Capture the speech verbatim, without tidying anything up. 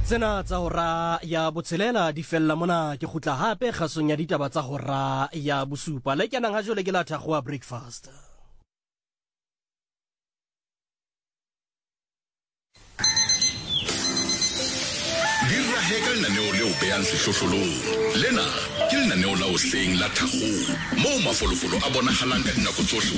tsena tsa hora ya botshelela di fella mona ke khutla hape kgasong ya ditaba tsa hora ya bosupa le kenang ha jole ke la thagwa breakfast. Dirra heka lenaneo leo behang sehlohlolong lena ke lenaneo la hoseng la Thakgolo moo mafolofolo a bonahalang ka dinako tsohle